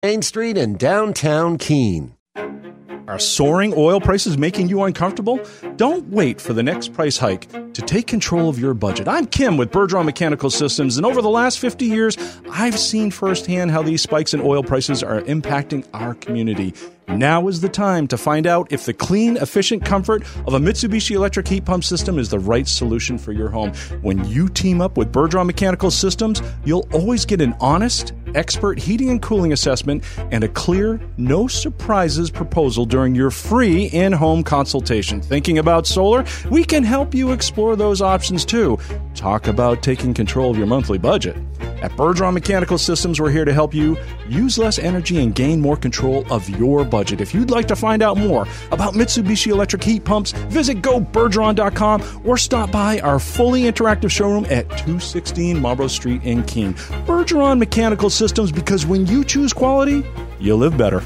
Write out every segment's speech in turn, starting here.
Main Street in downtown Keene. Are soaring oil prices making you uncomfortable? Don't wait for the next price hike to take control of your budget. I'm Kim with Bergeron Mechanical Systems, and over the last 50 years, I've seen firsthand how these spikes in oil prices are impacting our community. Now is the time to find out if the clean, efficient comfort of a Mitsubishi electric heat pump system is the right solution for your home. When you team up with Bergeron Mechanical Systems, you'll always get an honest, expert heating and cooling assessment and a clear, no surprises proposal during your free in-home consultation. Thinking about solar? We can help you explore those options too. Talk about taking control of your monthly budget. At Bergeron Mechanical Systems, we're here to help you use less energy and gain more control of your budget. If you'd like to find out more about Mitsubishi electric heat pumps, visit gobergeron.com or stop by our fully interactive showroom at 216 Marlborough Street in Keene. Bergeron Mechanical Systems, because when you choose quality, you live better.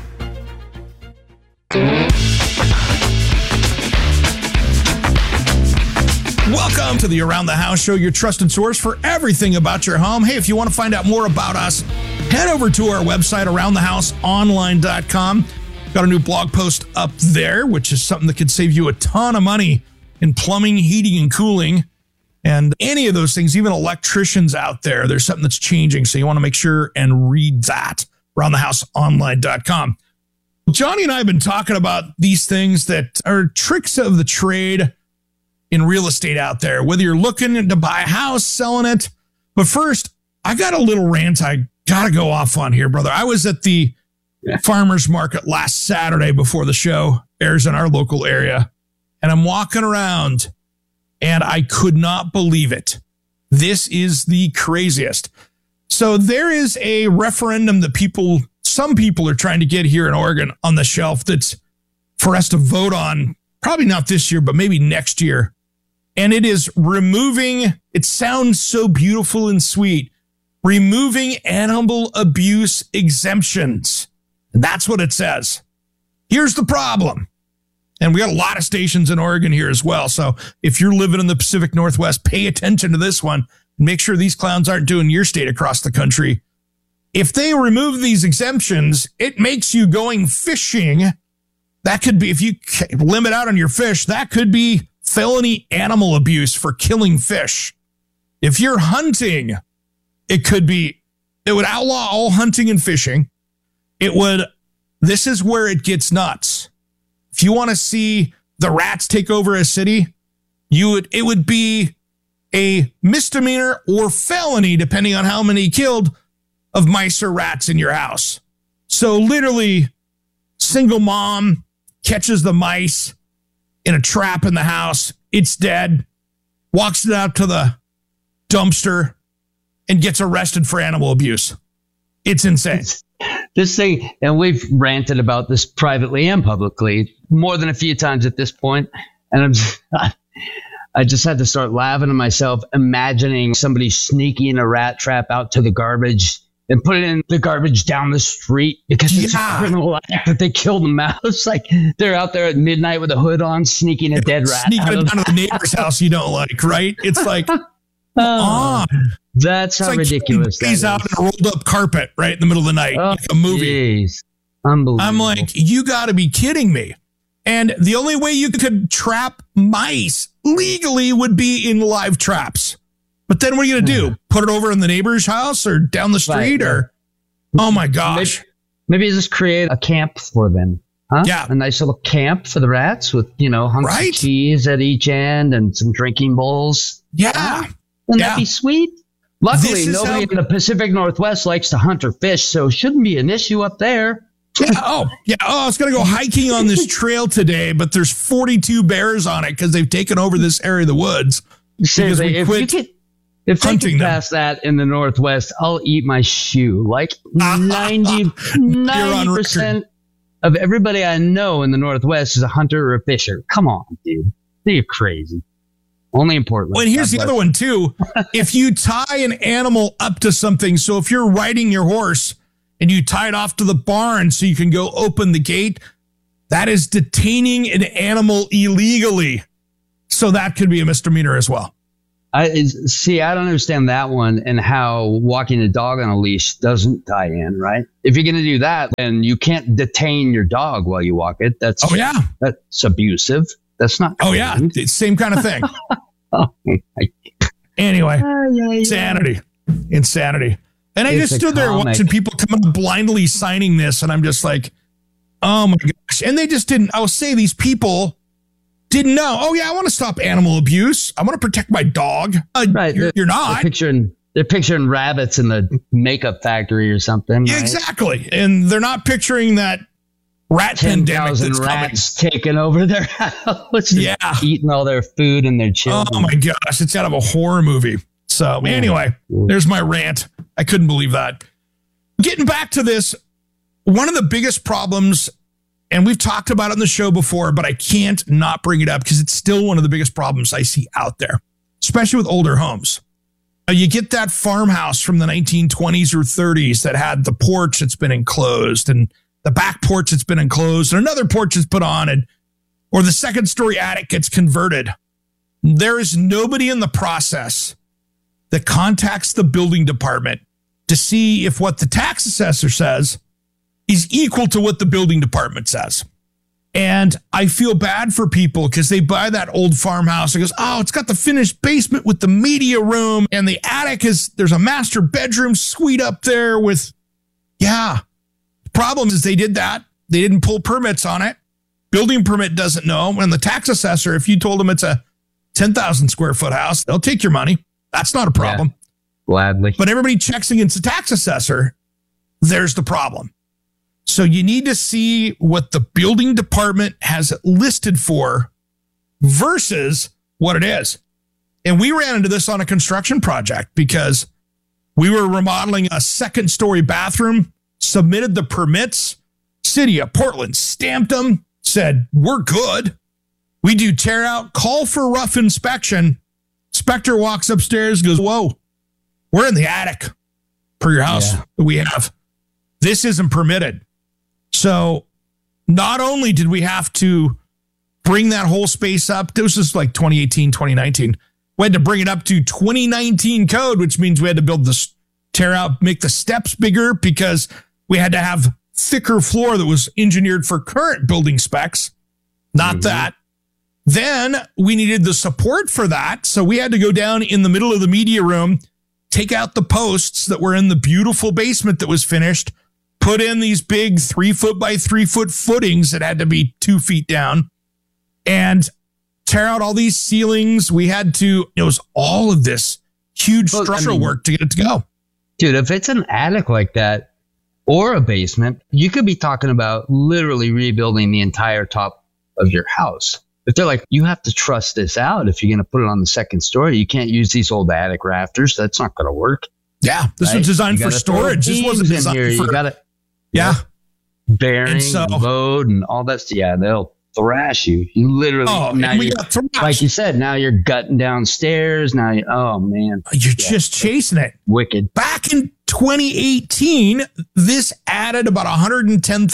Welcome to the Around the House Show, your trusted source for everything about your home. Hey, if you want to find out more about us, head over to our website, aroundthehouseonline.com. Got a new blog post up there, which is something that could save you a ton of money in plumbing, heating, and cooling. And any of those things, even electricians out there, there's something that's changing. So you want to make sure and read that, aroundthehouseonline.com. Johnny and I have been talking about these things that are tricks of the trade in real estate out there, whether you're looking to buy a house, selling it. But first, I got a little rant I got to go off on here, brother. I was at the farmer's market last Saturday before the show airs in our local area, and I'm walking around, and I could not believe it. This is the craziest. So there is a referendum that some people are trying to get here in Oregon on the shelf that's for us to vote on, probably not this year, but maybe next year. And it is removing, it sounds so beautiful and sweet, removing animal abuse exemptions. And that's what it says. Here's the problem. And we got a lot of stations in Oregon here as well. So if you're living in the Pacific Northwest, pay attention to this one and make sure these clowns aren't doing your state across the country. If they remove these exemptions, it makes you going fishing. That could be, if you limit out on your fish, that could be felony animal abuse for killing fish. If you're hunting, it would outlaw all hunting and fishing. This is where it gets nuts. If you want to see the rats take over a city, it would be a misdemeanor or felony, depending on how many killed, of mice or rats in your house. So literally, single mom catches the mice in a trap in the house. It's dead, walks it out to the dumpster, and gets arrested for animal abuse. It's insane. This thing, and we've ranted about this privately and publicly more than a few times at this point, and I just had to start laughing to myself, imagining somebody sneaking a rat trap out to the garbage and put it in the garbage down the street because it's a criminal act that they killed a mouse. Like they're out there at midnight with a hood on, sneaking a dead rat. Sneaking it down to the neighbor's house you don't like, right? It's like, that's how ridiculous that is. He's out in a rolled up carpet right in the middle of the night. Like a movie. Geez. Unbelievable. I'm like, you got to be kidding me. And the only way you could trap mice legally would be in live traps. But then what are you going to do? Put it over in the neighbor's house or down the street? Right, or oh my gosh. Maybe just create a camp for them. Huh? Yeah. A nice little camp for the rats with, hunks of cheese at each end and some drinking bowls. Yeah. Wouldn't that be sweet? Luckily, nobody in the Pacific Northwest likes to hunt or fish, so it shouldn't be an issue up there. Yeah. Oh, I was going to go hiking on this trail today, but there's 42 bears on it because they've taken over this area of the woods. Seriously, if they can pass that in the Northwest, I'll eat my shoe. Like 90% of everybody I know in the Northwest is a hunter or a fisher. Come on, dude. You're crazy. Only in Portland. Well, and here's the other one, too. If you tie an animal up to something, so if you're riding your horse and you tie it off to the barn so you can go open the gate, that is detaining an animal illegally. So that could be a misdemeanor as well. I don't understand that one and how walking a dog on a leash doesn't tie in, right? If you're going to do that, then you can't detain your dog while you walk it. That's abusive. That's not. Oh, yeah. It's same kind of thing. Anyway, insanity. And I just stood there watching people come up blindly signing this. And I'm just like, oh, my gosh. And they just didn't. I'll say these people didn't know. Oh, yeah, I want to stop animal abuse. I want to protect my dog. Right. You're not. They're picturing rabbits in the makeup factory or something. Yeah, right? Exactly. And they're not picturing that rat pandemic that's rats taking over their house. Eating all their food and their children. Oh, my gosh. It's out of a horror movie. So anyway, there's my rant. I couldn't believe that. Getting back to this, one of the biggest problems, and we've talked about it on the show before, but I can't not bring it up because it's still one of the biggest problems I see out there, especially with older homes. You get that farmhouse from the 1920s or 30s that had the porch that's been enclosed and the back porch that's been enclosed and another porch is put on, or the second story attic gets converted. There is nobody in the process that contacts the building department to see if what the tax assessor says is equal to what the building department says. And I feel bad for people because they buy that old farmhouse and goes, oh, it's got the finished basement with the media room and the attic there's a master bedroom suite up there with, The problem is they did that. They didn't pull permits on it. Building permit doesn't know. And the tax assessor, if you told them it's a 10,000 square foot house, they'll take your money. That's not a problem. Yeah, gladly. But everybody checks against the tax assessor. There's the problem. So you need to see what the building department has listed for versus what it is. And we ran into this on a construction project because we were remodeling a second story bathroom, submitted the permits, City of Portland stamped them, said, we're good. We do tear out, call for rough inspection. Inspector walks upstairs, goes, whoa, we're in the attic per your house that we have. This isn't permitted. So not only did we have to bring that whole space up, this is like 2018, 2019. We had to bring it up to 2019 code, which means we had to build this, tear out, make the steps bigger because we had to have thicker floor that was engineered for current building specs. Not that. Then we needed the support for that. So we had to go down in the middle of the media room, take out the posts that were in the beautiful basement that was finished, put in these big 3 foot by 3 foot footings that had to be 2 feet down, and tear out all these ceilings. We had to, it was all of this huge structural work to get it to go. Dude, if it's an attic like that or a basement, you could be talking about literally rebuilding the entire top of your house. If they're like, you have to truss this out if you're going to put it on the second story. You can't use these old attic rafters. That's not going to work. Yeah, this was designed for storage. This wasn't designed for... You got to... bearing and load and all that. Yeah, they'll thrash you. You literally, like you said, now you're gutting downstairs. Now, oh man, you're just chasing it. Wicked. Back in 2018, this added about $110,000,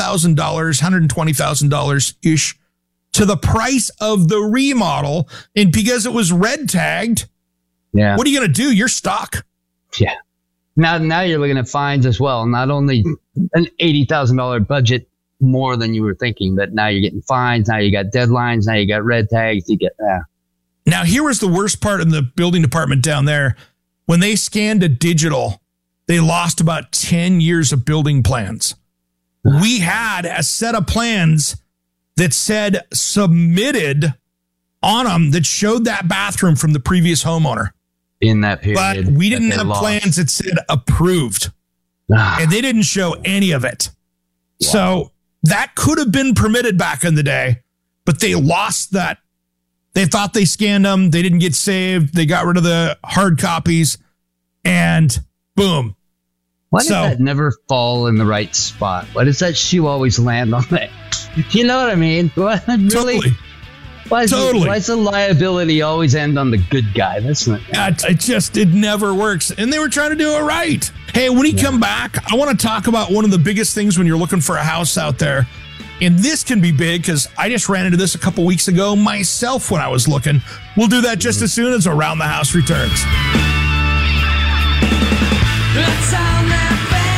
$120,000 ish to the price of the remodel. And because it was red tagged, what are you going to do? You're stuck. Yeah. Now you're looking at fines as well. Not only an $80,000 budget more than you were thinking, but now you're getting fines. Now you got deadlines. Now you got red tags. You get Now here was the worst part in the building department down there. When they scanned a digital, they lost about 10 years of building plans. We had a set of plans that said submitted on them that showed that bathroom from the previous homeowner. In that period. But we didn't have plans that said approved. And they didn't show any of it. Wow. So that could have been permitted back in the day, but they lost that. They thought they scanned them. They didn't get saved. They got rid of the hard copies and boom. Why does that never fall in the right spot? Why does that shoe always land on that? You know what I mean? What, really? Totally. Why does the liability always end on the good guy? That's not. It never works. And they were trying to do it right. Hey, when we come back, I want to talk about one of the biggest things when you're looking for a house out there. And this can be big because I just ran into this a couple weeks ago myself when I was looking. We'll do that just as soon as Around the House returns. The sound that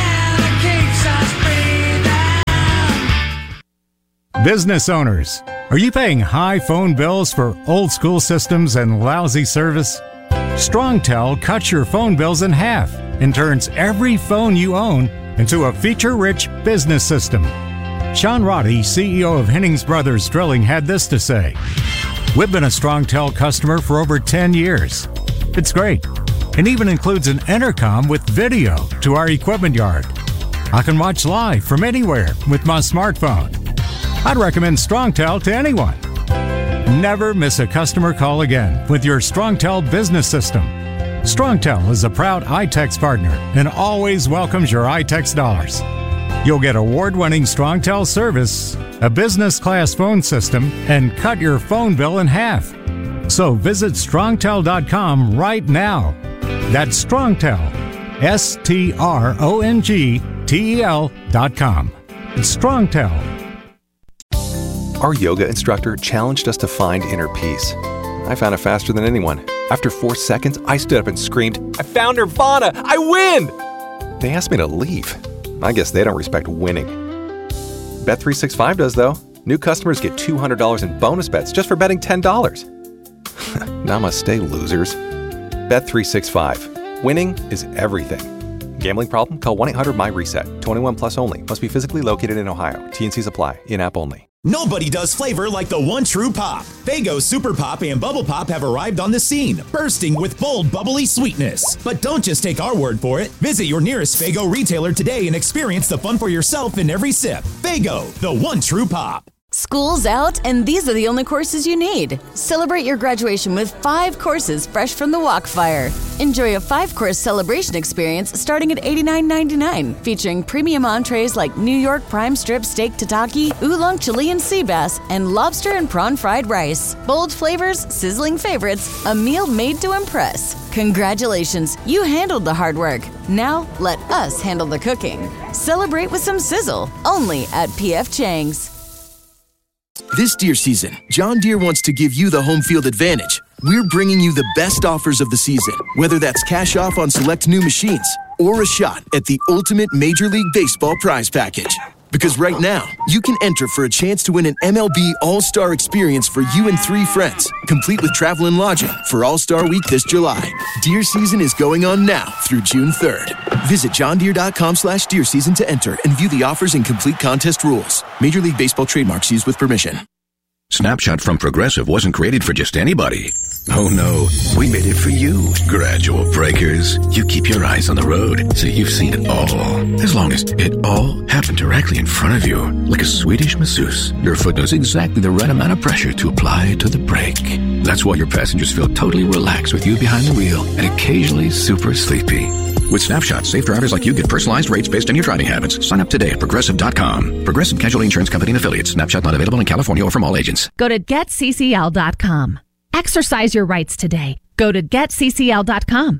keeps us breathing. Business owners, are you paying high phone bills for old school systems and lousy service? StrongTel cuts your phone bills in half and turns every phone you own into a feature-rich business system. Sean Roddy, CEO of Hennings Brothers Drilling, had this to say. We've been a StrongTel customer for over 10 years. It's great, and even includes an intercom with video to our equipment yard. I can watch live from anywhere with my smartphone. I'd recommend StrongTel to anyone. Never miss a customer call again with your StrongTel business system. StrongTel is a proud iTex partner and always welcomes your iTex dollars. You'll get award-winning StrongTel service, a business-class phone system, and cut your phone bill in half. So visit StrongTel.com right now. That's StrongTel, StrongTel.com. It's StrongTel. Our yoga instructor challenged us to find inner peace. I found it faster than anyone. After 4 seconds, I stood up and screamed, "I found Nirvana! I win!" They asked me to leave. I guess they don't respect winning. Bet365 does, though. New customers get $200 in bonus bets just for betting $10. Namaste, losers. Bet365. Winning is everything. Gambling problem? Call 1-800-MY-RESET. 21 plus only. Must be physically located in Ohio. T&Cs apply. In-app only. Nobody does flavor like the one true pop. Faygo Super Pop and Bubble Pop have arrived on the scene, bursting with bold, bubbly sweetness. But don't just take our word for it. Visit your nearest Faygo retailer today and experience the fun for yourself in every sip. Faygo, the one true pop. School's out, and these are the only courses you need. Celebrate your graduation with 5 courses fresh from the Walkfire. Enjoy a 5-course celebration experience starting at $89.99, featuring premium entrees like New York prime strip steak tataki, oolong Chilean sea bass, and lobster and prawn fried rice. Bold flavors, sizzling favorites, a meal made to impress. Congratulations, you handled the hard work. Now, let us handle the cooking. Celebrate with some sizzle, only at P.F. Chang's. This deer season, John Deere wants to give you the home field advantage. We're bringing you the best offers of the season, whether that's cash off on select new machines or a shot at the ultimate Major League Baseball prize package. Because right now, you can enter for a chance to win an MLB All-Star experience for you and 3 friends, complete with travel and lodging for All-Star Week this July. Deer season is going on now through June 3rd. Visit johndeere.com/deer season to enter and view the offers and complete contest rules. Major League Baseball trademarks used with permission. Snapshot from Progressive wasn't created for just anybody. Oh no, we made it for you. Gradual breakers. You keep your eyes on the road, so you've seen it all. As long as it all happened directly in front of you, like a Swedish masseuse, your foot knows exactly the right amount of pressure to apply to the brake. That's why your passengers feel totally relaxed with you behind the wheel and occasionally super sleepy. With Snapshot, safe drivers like you get personalized rates based on your driving habits. Sign up today at Progressive.com. Progressive Casualty Insurance Company and Affiliates. Snapshot not available in California or from all agents. Go to GetCCL.com. Exercise your rights today. Go to GetCCL.com.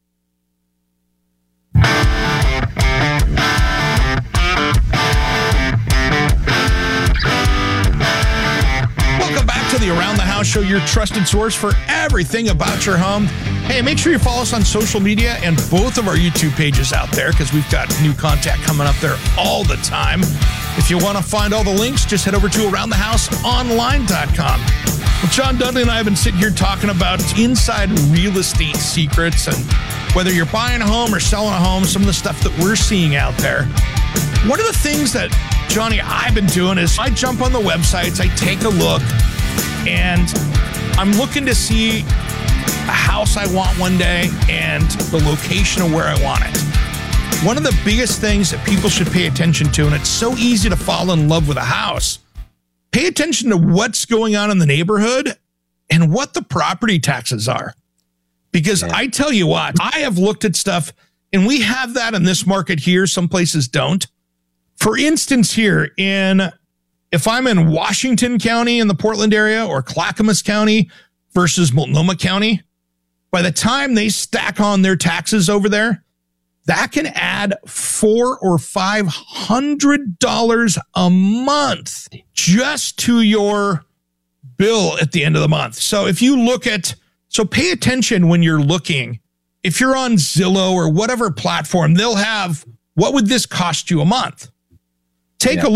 Welcome back to the Around the House Show, your trusted source for everything about your home. Hey, make sure you follow us on social media and both of our YouTube pages out there because we've got new content coming up there all the time. If you want to find all the links, just head over to AroundTheHouseOnline.com. Well, John Dudley and I have been sitting here talking about inside real estate secrets and whether you're buying a home or selling a home, some of the stuff that we're seeing out there. One of the things that, Johnny, I've been doing is I jump on the websites, I take a look, and I'm looking to see a house I want one day and the location of where I want it. One of the biggest things that people should pay attention to, and it's so easy to fall in love with a house, pay attention to what's going on in the neighborhood and what the property taxes are. Because I tell you what, I have looked at stuff, and we have that in this market here. Some places don't. For instance, here if I'm in Washington County in the Portland area or Clackamas County versus Multnomah County, by the time they stack on their taxes over there, that can add $400 or $500 a month just to your bill at the end of the month. So if you look at, so pay attention when you're looking. If you're on Zillow or whatever platform, they'll have, what would this cost you a month? Take a look.